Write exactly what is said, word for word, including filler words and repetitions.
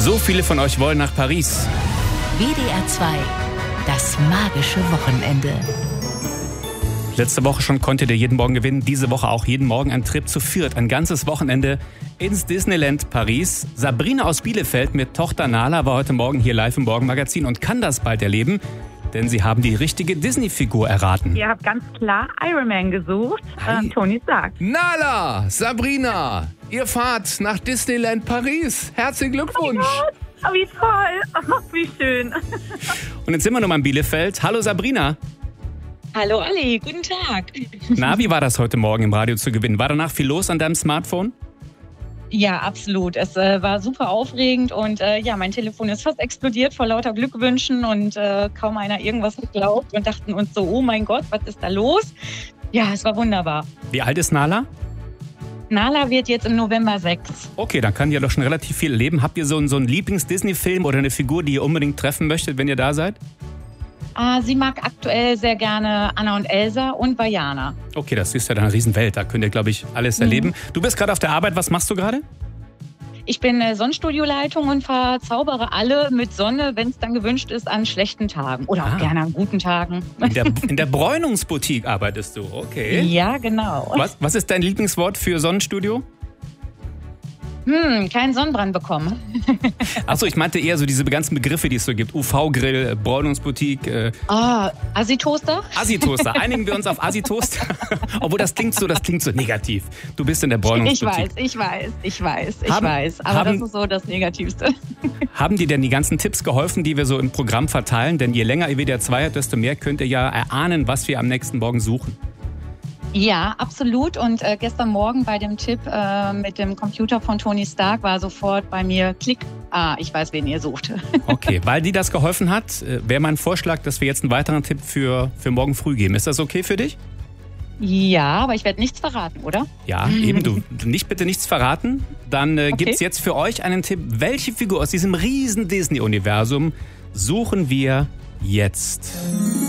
So viele von euch wollen nach Paris. W D R zwei, das magische Wochenende. Letzte Woche schon konntet ihr jeden Morgen gewinnen. Diese Woche auch jeden Morgen ein Trip zu viert. Ein ganzes Wochenende ins Disneyland Paris. Sabrina aus Bielefeld mit Tochter Nala war heute Morgen hier live im Morgenmagazin und kann das bald erleben. Denn sie haben die richtige Disney-Figur erraten. Ihr habt ganz klar Iron Man gesucht. Äh, Tony Stark. Nala, Sabrina, ihr fahrt nach Disneyland Paris. Herzlichen Glückwunsch. Oh, wie toll. Oh, wie schön. Und jetzt sind wir nochmal in Bielefeld. Hallo Sabrina. Hallo Ali, guten Tag. Na, wie war das heute Morgen im Radio zu gewinnen? War danach viel los an deinem Smartphone? Ja, absolut. Es äh, war super aufregend und äh, ja, mein Telefon ist fast explodiert vor lauter Glückwünschen und äh, kaum einer irgendwas geglaubt und dachten uns so, oh mein Gott, was ist da los? Ja, es war wunderbar. Wie alt ist Nala? Nala wird jetzt im November sechs. Okay, dann kann die ja doch schon relativ viel erleben. Habt ihr so einen, so einen Lieblings-Disney-Film oder eine Figur, die ihr unbedingt treffen möchtet, wenn ihr da seid? Ah, sie mag aktuell sehr gerne Anna und Elsa und Vajana. Okay, das ist ja dann eine Riesenwelt. Da könnt ihr, glaube ich, alles erleben. Du bist gerade auf der Arbeit. Was machst du gerade? Ich bin äh, Sonnenstudioleitung und verzaubere alle mit Sonne, wenn es dann gewünscht ist, an schlechten Tagen. Oder Ah. auch gerne an guten Tagen. In der, in der Bräunungsboutique arbeitest du. Okay. Ja, genau. Was, was ist dein Lieblingswort für Sonnenstudio? Hm, keinen Sonnenbrand bekommen. Achso, ich meinte eher so diese ganzen Begriffe, die es so gibt. U V-Grill, Bräunungsboutique, äh, Ah, Assi-Toaster? Assi-Toaster. Einigen wir uns auf Assi-Toaster? Obwohl, das klingt so, das klingt so negativ. Du bist in der Ich Bräunungsboutique. weiß, ich weiß, ich weiß, ich Haben- weiß. Aber haben- das ist so das Negativste. Haben dir denn die ganzen Tipps geholfen, die wir so im Programm verteilen? Denn je länger ihr W D R zwei habt, desto mehr könnt ihr ja erahnen, was wir am nächsten Morgen suchen. Ja, absolut. Und äh, gestern Morgen bei dem Tipp äh, mit dem Computer von Tony Stark war sofort bei mir Klick. Ah, ich weiß, wen ihr sucht. Okay, weil die das geholfen hat, äh, wäre mein Vorschlag, dass wir jetzt einen weiteren Tipp für, für morgen früh geben. Ist das okay für dich? Ja, aber ich werde nichts verraten, oder? Ja, eben. Du nicht bitte nichts verraten. Dann äh, Okay. gibt's jetzt für euch einen Tipp. Welche Figur aus diesem riesen Disney-Universum suchen wir jetzt?